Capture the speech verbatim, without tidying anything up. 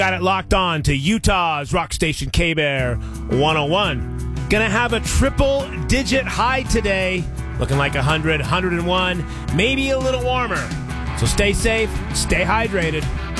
Got it locked on to Utah's rock station K-Bear one oh one. Gonna have a triple-digit high today. Looking like one hundred, one oh one, maybe a little warmer. So stay safe, stay hydrated.